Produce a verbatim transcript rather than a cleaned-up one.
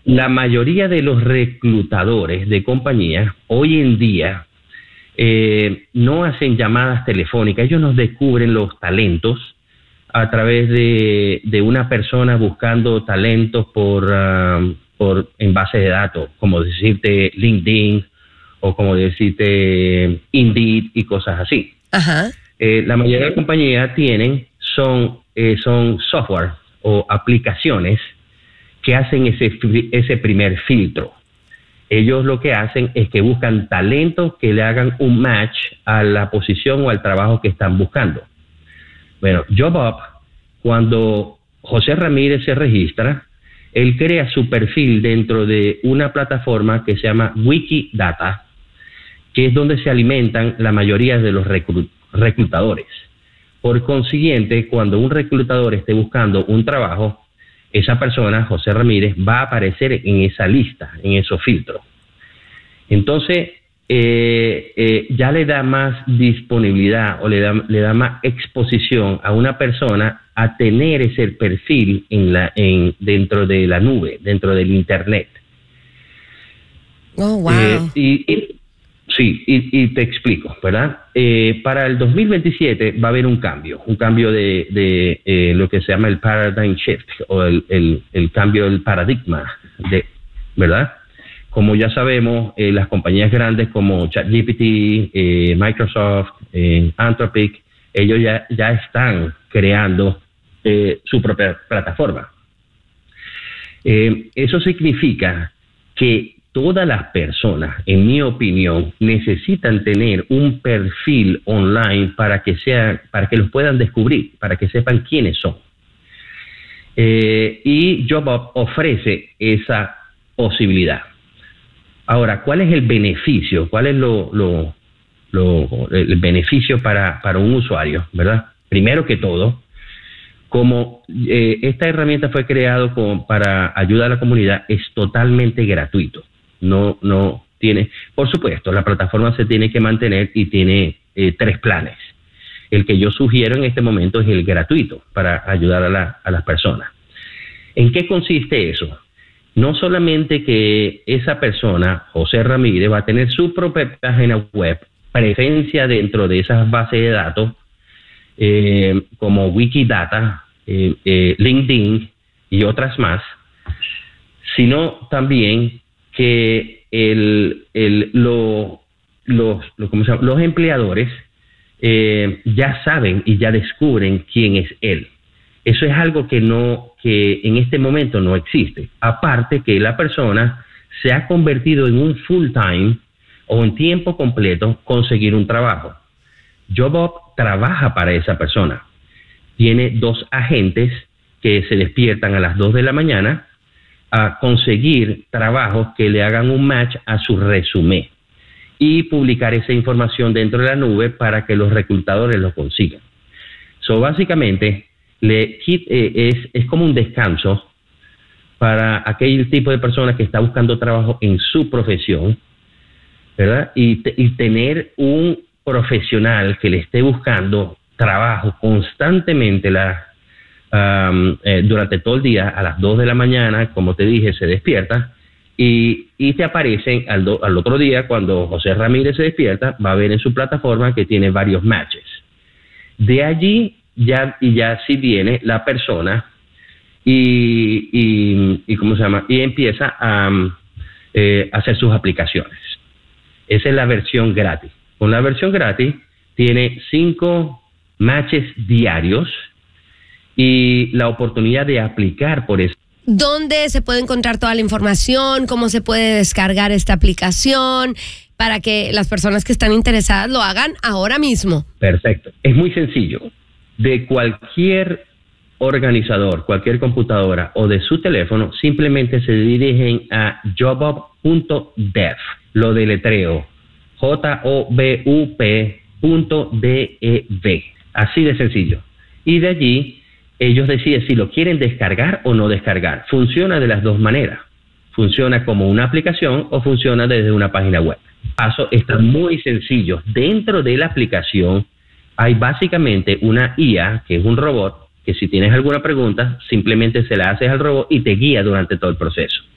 la mayoría de los reclutadores de compañías hoy en día eh, no hacen llamadas telefónicas. Ellos nos descubren los talentos a través de, de una persona buscando talentos por, uh, por en base de datos, como decirte LinkedIn o como decirte Indeed y cosas así. Ajá. Eh, la mayoría de las compañías tienen son, eh, son software o aplicaciones que hacen ese, ese primer filtro. Ellos lo que hacen es que buscan talentos que le hagan un match a la posición o al trabajo que están buscando. Bueno, JobUp, cuando José Ramírez se registra, él crea su perfil dentro de una plataforma que se llama Wikidata, que es donde se alimentan la mayoría de los reclut- reclutadores. Por consiguiente, cuando un reclutador esté buscando un trabajo, esa persona, José Ramírez, va a aparecer en esa lista, en esos filtros. Entonces, eh, eh, ya le da más disponibilidad o le da, le da más exposición a una persona a tener ese perfil en la, en, dentro de la nube, dentro del Internet. Oh, wow. Eh, y, y, sí, y, y te explico, ¿verdad? Eh, para el dos mil veintisiete va a haber un cambio, un cambio de, de eh, lo que se llama el paradigm shift o el, el, el cambio del paradigma, de, ¿verdad? Como ya sabemos, eh, las compañías grandes como ChatGPT, eh, Microsoft, eh, Anthropic, ellos ya, ya están creando eh, su propia plataforma. Eh, eso significa que todas las personas, en mi opinión, necesitan tener un perfil online para que sea, para que los puedan descubrir, para que sepan quiénes son. Eh, y JobUp ofrece esa posibilidad. Ahora, ¿cuál es el beneficio? ¿Cuál es lo, lo, lo el beneficio para, para un usuario, verdad? Primero que todo, como eh, esta herramienta fue creada para ayudar a la comunidad, es totalmente gratuito. No, no tiene, por supuesto, la plataforma se tiene que mantener y tiene eh, tres planes. El que yo sugiero en este momento es el gratuito para ayudar a, la, a las personas. ¿En qué consiste eso? No solamente que esa persona, José Ramírez, va a tener su propia página web, presencia dentro de esas bases de datos, eh, como Wikidata, eh, eh, LinkedIn y otras más, sino también que el, el, lo, los, lo, ¿cómo se llama? los empleadores eh, ya saben y ya descubren quién es él. Eso es algo que no, que en este momento no existe. Aparte que la persona se ha convertido en un full time o en tiempo completo conseguir un trabajo. JobUp trabaja para esa persona. Tiene dos agentes que se despiertan a las dos de la mañana a conseguir trabajos que le hagan un match a su resumen y publicar esa información dentro de la nube para que los reclutadores lo consigan. So, básicamente, le, eh, es, es como un descanso para aquel tipo de persona que está buscando trabajo en su profesión, ¿verdad? Y, te, y tener un profesional que le esté buscando trabajo constantemente la, um, eh, durante todo el día, a las dos de la mañana, como te dije, se despierta y, y te aparecen al, do, al otro día, cuando José Ramírez se despierta, va a ver en su plataforma que tiene varios matches. De allí ya, y ya sí viene la persona y, y, y ¿cómo se llama? Y empieza a eh, hacer sus aplicaciones. Esa es la versión gratis. Con la versión gratis tiene cinco matches diarios y la oportunidad de aplicar por eso. ¿Dónde se puede encontrar toda la información? ¿Cómo se puede descargar esta aplicación para que las personas que están interesadas lo hagan ahora mismo? Perfecto. Es muy sencillo. De cualquier organizador, cualquier computadora o de su teléfono, simplemente se dirigen a jobup punto dev. Lo deletreo. J O B U P punto D E V. Así de sencillo. Y de allí ellos deciden si lo quieren descargar o no descargar. Funciona de las dos maneras. Funciona como una aplicación o funciona desde una página web. El paso está muy sencillo. Dentro de la aplicación hay básicamente una I A, que es un robot, que si tienes alguna pregunta, simplemente se la haces al robot y te guía durante todo el proceso.